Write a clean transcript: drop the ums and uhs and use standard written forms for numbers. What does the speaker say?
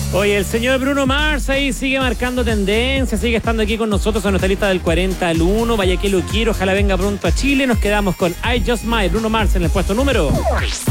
Oye, el señor Bruno Mars ahí sigue marcando tendencia, sigue estando aquí con nosotros en nuestra lista del 40 al 1. Vaya que lo quiero, ojalá venga pronto a Chile. Nos quedamos con I Just Might, Bruno Mars en el puesto número